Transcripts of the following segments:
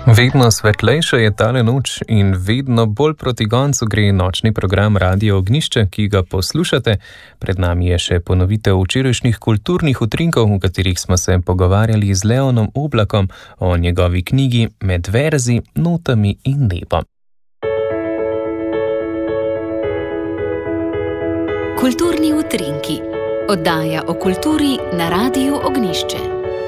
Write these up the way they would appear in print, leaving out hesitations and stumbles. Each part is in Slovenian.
Vedno svetlejša je tale noč in vedno bolj proti koncu gre nočni program Radio Ognjišče, ki ga poslušate. Pred nami je še ponovitev včerajšnjih kulturnih utrinkov, v katerih smo se pogovarjali z Leonom Oblakom o njegovi knjigi Med verzi, notami in nebom. Kulturni utrinki. Oddaja o kulturi na Radiu Ognjišče.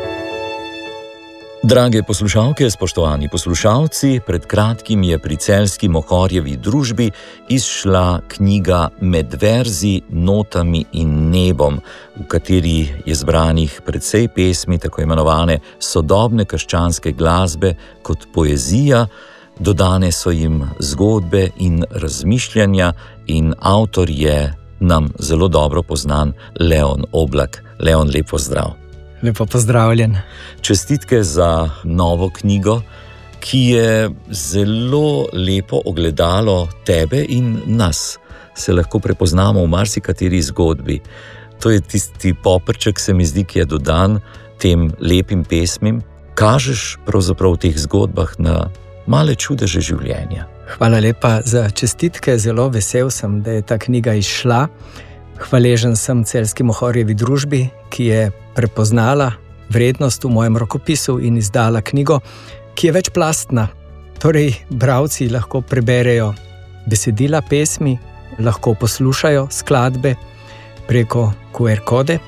Drage poslušalke, spoštovani poslušalci, pred kratkim je pri celjski Mohorjevi družbi izšla knjiga Med verzi, notami in nebom, v kateri je zbranih precej pesmi, tako imenovane sodobne krščanske glasbe kot poezija, dodane so jim zgodbe in razmišljanja in avtor je nam zelo dobro poznan Leon Oblak. Leon, lep pozdrav. Lepo pozdravljen. Čestitke za novo knjigo, ki je zelo lepo ogledalo tebe in nas. Se lahko prepoznamo v marsikateri zgodbi. To je tisti poprček, se mi zdi, ki je dodan tem lepim pesmim. Kažeš pravzaprav v teh zgodbah na male čudeže življenja. Hvala lepa za čestitke, zelo vesel sem, da je ta knjiga izšla. Hvaležen sem celjski Mohorjevi družbi, ki je prepoznala vrednost v mojem rokopisu in izdala knjigo, ki je večplastna. Torej, bralci lahko preberejo besedila pesmi, lahko poslušajo skladbe preko QR kode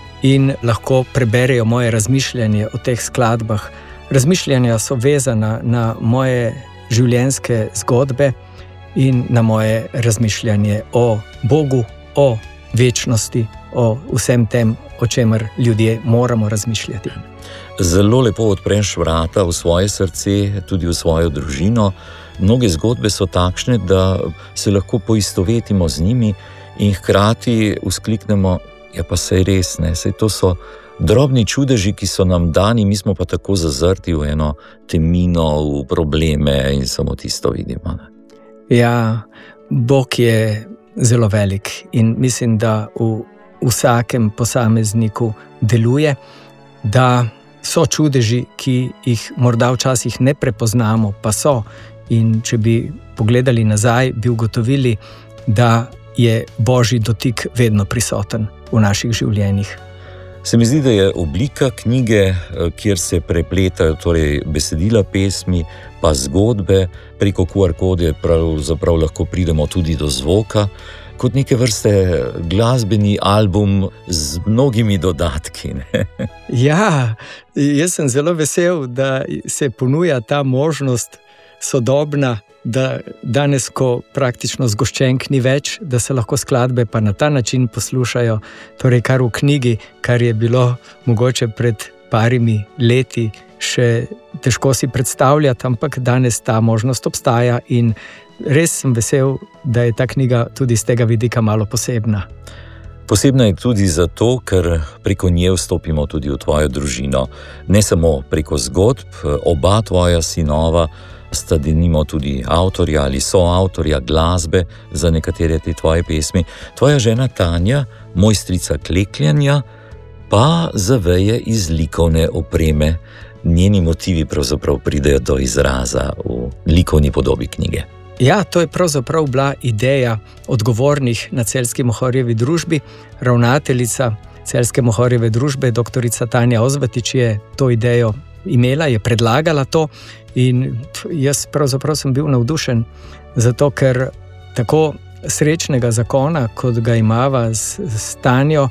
in lahko preberejo moje razmišljanje o teh skladbah. Razmišljanja so vezana na moje življenjske zgodbe in na moje razmišljanje o Bogu, o večnosti, o vsem tem, o čemer ljudje moramo razmišljati. Zelo lepo odpreš vrata v svoje srce, tudi v svojo družino. Mnoge zgodbe so takšne, da se lahko poistovetimo z njimi in hkrati vzkliknemo, ja pa saj res, ne, saj to so drobni čudeži, ki so nam dani, mi smo pa tako zazrti v eno temino, v probleme in samo tisto vidimo. Ne? Ja, Bog je zelo velik in mislim, da v vsakem posamezniku deluje, da so čudeži, ki jih morda včasih ne prepoznamo, pa so. In če bi pogledali nazaj, bi ugotovili, da je Božji dotik vedno prisoten v naših življenjih. Se mi zdi, da je oblika knjige, kjer se prepletajo torej besedila pesmi, pa zgodbe, preko QR kode pravzaprav lahko pridemo tudi do zvoka, kot neke vrste glasbeni album z mnogimi dodatki. Ne? Ja, jaz sem zelo vesel, da se ponuja ta možnost sodobna, da danes, ko praktično zgoščenk ni več, da se lahko skladbe pa na ta način poslušajo, torej kar v knjigi, kar je bilo mogoče pred parimi leti še težko si predstavljati, ampak danes ta možnost obstaja in res sem vesel, da je ta knjiga tudi z tega vidika malo posebna. Posebna je tudi zato, ker preko nje vstopimo tudi v tvojo družino. Ne samo preko zgodb, oba tvoja sinova sta denimo tudi avtorja ali soavtorja glasbe za nekatere te tvoje pesmi. Tvoja žena Tanja, mojstrica klekljanja, pa zaveje iz likovne opreme. Njeni motivi pravzaprav pridejo do izraza v likovni podobi knjige. Ja, to je pravzaprav bila ideja odgovornih na celjski Mohorjevi družbi. Ravnateljica celjske Mohorjeve družbe, doktorica Tanja Ozvatič, je to idejo imela, je predlagala to in jaz pravzaprav sem bil navdušen, zato ker tako srečnega zakona, kot ga imava s Tanjo,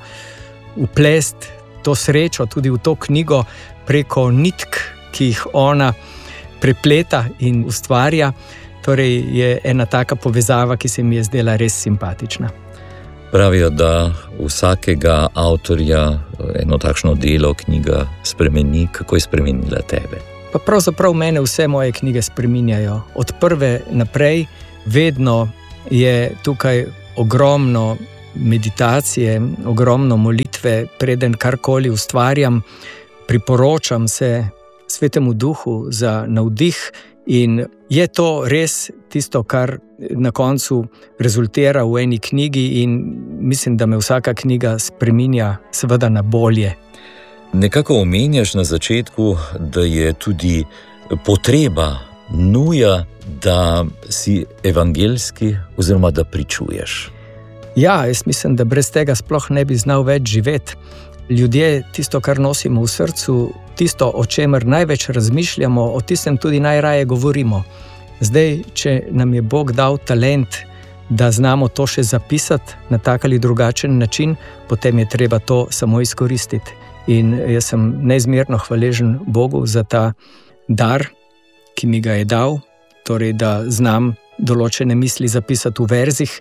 vplest to srečo tudi v to knjigo preko nitk, ki jih ona prepleta in ustvarja, torej je ena taka povezava, ki se mi je zdela res simpatična. Pravijo, da vsakega avtorja eno takšno delo, knjiga spremeni. Kako je spremenila tebe? Pa pravzaprav mene vse moje knjige spreminjajo. Od prve naprej vedno je tukaj ogromno meditacije, ogromno molitve, preden karkoli ustvarjam. Priporočam se Svetemu Duhu za navdih in je to res tisto, kar na koncu rezultira v eni knjigi in mislim, da me vsaka knjiga spreminja seveda na bolje. Nekako omenjaš na začetku, da je tudi potreba, nuja, da si evangeljski oziroma da pričuješ? Ja, jaz mislim, da brez tega sploh ne bi znal več živeti. Ljudje, tisto, kar nosimo v srcu, tisto, o čemer največ razmišljamo, o tistem tudi najraje govorimo. Zdaj, če nam je Bog dal talent, da znamo to še zapisati na tak ali drugačen način, potem je treba to samo izkoristiti. In jaz sem neizmerno hvaležen Bogu za ta dar, ki mi ga je dal, torej da znam določene misli zapisati v verzih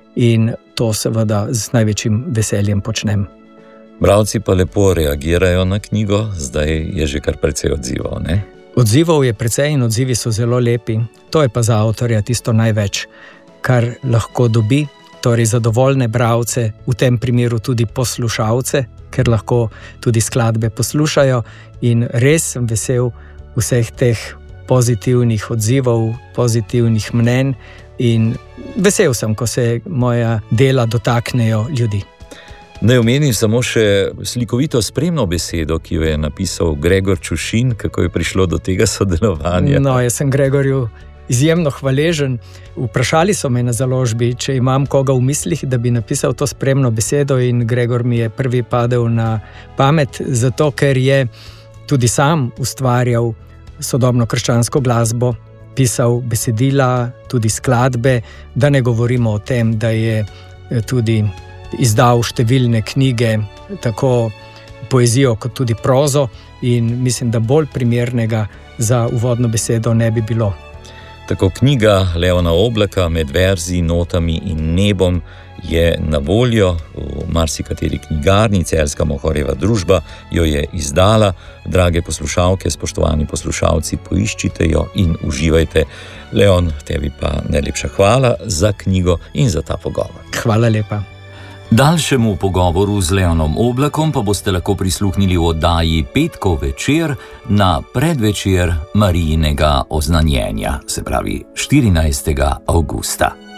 in to seveda z največjim veseljem počnem. Bralci pa lepo reagirajo na knjigo, zdaj je že kar precej odzivov, ne? Odzivov je precej in odzivi so zelo lepi. To je pa za avtorja tisto največ, kar lahko dobi, torej zadovoljne bralce, v tem primeru tudi poslušalce, ker lahko tudi skladbe poslušajo in res sem vesel vseh teh pozitivnih odzivov, pozitivnih mnenj in vesel sem, ko se moja dela dotaknejo ljudi. Naj omenim samo še slikovito spremno besedo, ki jo je napisal Gregor Čušin, kako je prišlo do tega sodelovanja. No, jaz sem Gregorju izjemno hvaležen. Vprašali so me na založbi, če imam koga v mislih, da bi napisal to spremno besedo in Gregor mi je prvi padel na pamet, zato ker je tudi sam ustvarjal sodobno krščansko glasbo, pisal besedila, tudi skladbe, da ne govorimo o tem, da je tudi izdal številne knjige, tako poezijo kot tudi prozo in mislim, da bolj primernega za uvodno besedo ne bi bilo. Tako knjiga Leona Oblaka Med verzi, notami in nebom je na voljo v marsikateri knjigarni, Celjska Mohorjeva družba jo je izdala. Drage poslušalke, spoštovani poslušalci, poiščite jo in uživajte. Leon, tebi pa najlepša hvala za knjigo in za ta pogovor. Hvala lepa. Daljšemu pogovoru z Leonom Oblakom pa boste lahko prisluhnili v oddaji Petkov večer na predvečer Marijinega oznanjenja, se pravi 14. avgusta.